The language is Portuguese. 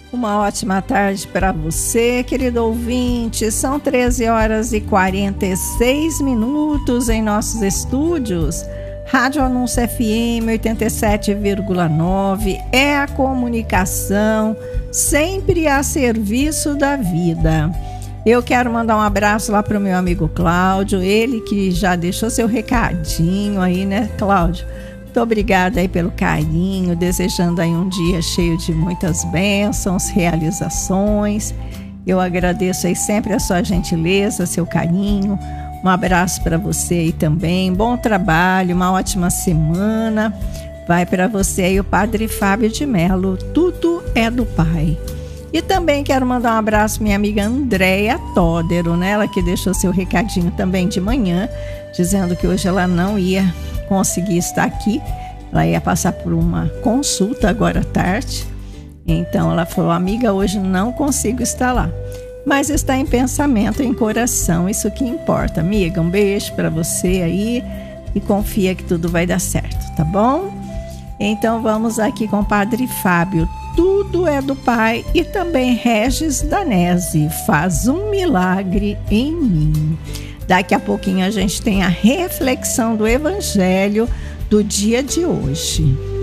Uma ótima tarde para você, querido ouvinte. São 13 horas e 46 minutos em nossos estúdios. Rádio Anúncio FM 87,9 é a comunicação sempre a serviço da vida. Eu quero mandar um abraço lá para o meu amigo Cláudio, ele que já deixou seu recadinho aí, né, Cláudio? Muito obrigada aí pelo carinho, desejando aí um dia cheio de muitas bênçãos, realizações. Eu agradeço aí sempre a sua gentileza, seu carinho. Um abraço para você aí também. Bom trabalho, uma ótima semana. Vai para você aí o Padre Fábio de Melo. Tudo é do Pai. E também quero mandar um abraço à minha amiga Andréia Tódero, né? Ela que deixou seu recadinho também de manhã, dizendo que hoje ela não ia conseguir estar aqui. Ela ia passar por uma consulta agora à tarde. Então ela falou: amiga, hoje não consigo estar lá. Mas está em pensamento, em coração, isso que importa. Amiga, um beijo para você aí e confia que tudo vai dar certo, tá bom? Então vamos aqui com o Padre Fábio. Tudo é do Pai. E também Regis Danese, faz um milagre em mim. Daqui a pouquinho a gente tem a reflexão do Evangelho do dia de hoje.